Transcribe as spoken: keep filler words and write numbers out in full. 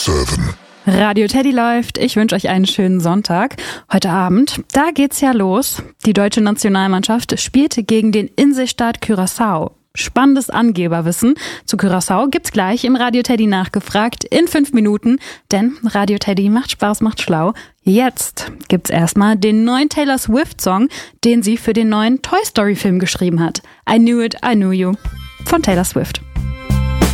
sieben. Radio Teddy läuft. Ich wünsche euch einen schönen Sonntag. Heute Abend, da geht's ja los. Die deutsche Nationalmannschaft spielte gegen den Inselstaat Curaçao. Spannendes Angeberwissen zu Curaçao gibt's gleich im Radio Teddy nachgefragt in fünf Minuten, denn Radio Teddy macht Spaß, macht schlau. Jetzt gibt's erstmal den neuen Taylor Swift Song, den sie für den neuen Toy Story Film geschrieben hat. I Knew It, I Knew You von Taylor Swift.